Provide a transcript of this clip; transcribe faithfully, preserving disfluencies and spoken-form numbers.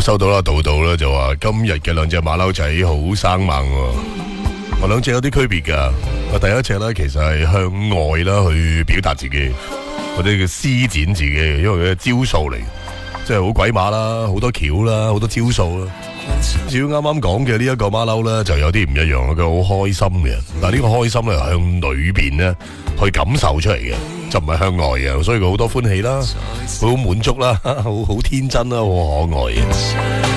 收到啦，道道啦就話今日嘅兩隻馬騮仔好生猛喎。我兩隻有啲區別㗎。我第一隻咧其實係向外啦去表達自己，或者叫施展自己，因為佢嘅招數嚟，即係好鬼馬啦，好多橋啦，好多招數啦。至於啱啱講嘅呢一個馬騮咧，就有啲唔一樣啦，佢好開心嘅。但係呢個開心咧向裏邊咧去感受出嚟嘅，就唔係向外嘅，所以佢好多歡喜啦，好滿足啦，好好天真啦，好可愛嘅。